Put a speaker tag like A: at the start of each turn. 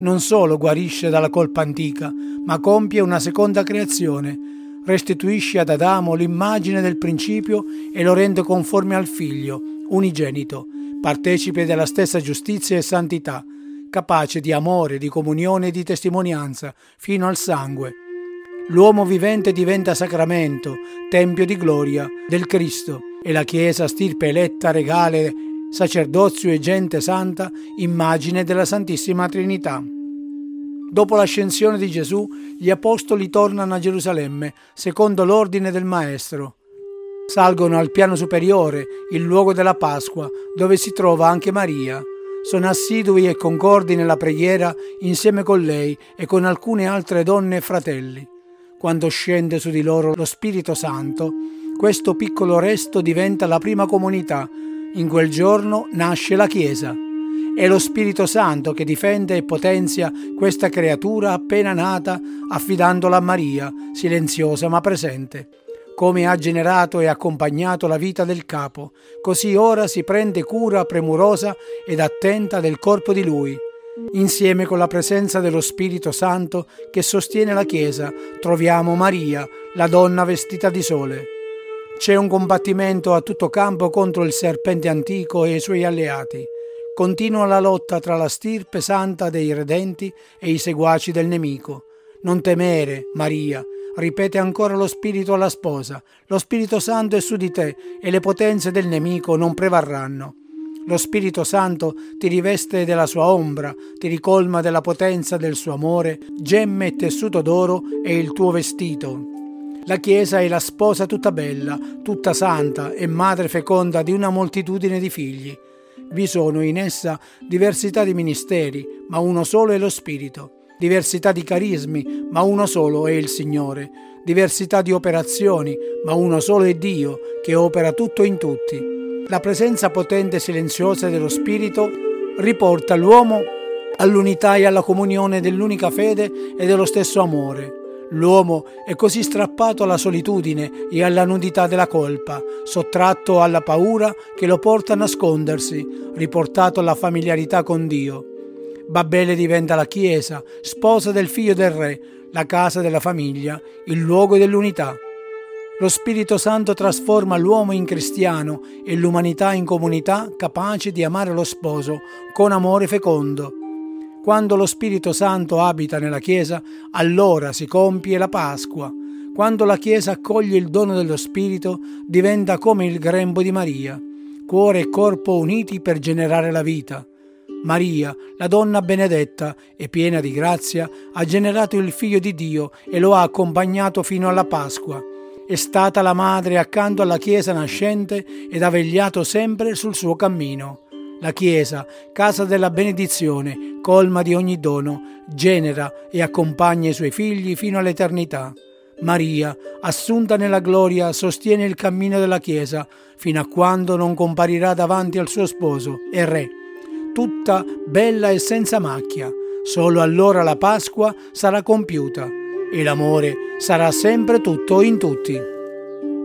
A: Non solo guarisce dalla colpa antica, ma compie una seconda creazione. Restituisce ad Adamo l'immagine del principio e lo rende conforme al Figlio, unigenito, partecipe della stessa giustizia e santità, capace di amore, di comunione e di testimonianza, fino al sangue. L'uomo vivente diventa sacramento, tempio di gloria del Cristo, e la Chiesa, stirpe eletta, regale, sacerdozio e gente santa, immagine della Santissima Trinità. Dopo l'ascensione di Gesù, gli apostoli tornano a Gerusalemme, secondo l'ordine del Maestro. Salgono al piano superiore, il luogo della Pasqua, dove si trova anche Maria. Sono assidui e concordi nella preghiera insieme con lei e con alcune altre donne e fratelli. Quando scende su di loro lo Spirito Santo, questo piccolo resto diventa la prima comunità. In quel giorno nasce la Chiesa. È lo Spirito Santo che difende e potenzia questa creatura appena nata, affidandola a Maria, silenziosa ma presente. Come ha generato e accompagnato la vita del capo, così ora si prende cura premurosa ed attenta del corpo di lui. Insieme con la presenza dello Spirito Santo che sostiene la Chiesa, troviamo Maria, la donna vestita di sole. C'è un combattimento a tutto campo contro il serpente antico e i suoi alleati. Continua la lotta tra la stirpe santa dei redenti e i seguaci del nemico. Non temere, Maria, ripete ancora lo Spirito alla sposa. Lo Spirito Santo è su di te e le potenze del nemico non prevarranno. Lo Spirito Santo ti riveste della sua ombra, ti ricolma della potenza del suo amore, gemme e tessuto d'oro è il tuo vestito. La Chiesa è la sposa tutta bella, tutta santa e madre feconda di una moltitudine di figli. Vi sono in essa diversità di ministeri, ma uno solo è lo Spirito. Diversità di carismi, ma uno solo è il Signore. Diversità di operazioni, ma uno solo è Dio, che opera tutto in tutti. La presenza potente e silenziosa dello Spirito riporta l'uomo all'unità e alla comunione dell'unica fede e dello stesso amore. L'uomo è così strappato alla solitudine e alla nudità della colpa, sottratto alla paura che lo porta a nascondersi, riportato alla familiarità con Dio. Babele diventa la Chiesa, sposa del Figlio del Re, la casa della famiglia, il luogo dell'unità. Lo Spirito Santo trasforma l'uomo in cristiano e l'umanità in comunità capace di amare lo sposo con amore fecondo. Quando lo Spirito Santo abita nella Chiesa, allora si compie la Pasqua. Quando la Chiesa accoglie il dono dello Spirito, diventa come il grembo di Maria, cuore e corpo uniti per generare la vita. Maria, la donna benedetta e piena di grazia, ha generato il Figlio di Dio e lo ha accompagnato fino alla Pasqua. È stata la madre accanto alla Chiesa nascente ed ha vegliato sempre sul suo cammino. La Chiesa, casa della benedizione, colma di ogni dono, genera e accompagna i suoi figli fino all'eternità. Maria, assunta nella gloria, sostiene il cammino della Chiesa fino a quando non comparirà davanti al suo sposo e Re, tutta bella e senza macchia. Solo allora la Pasqua sarà compiuta e l'amore sarà sempre tutto in tutti.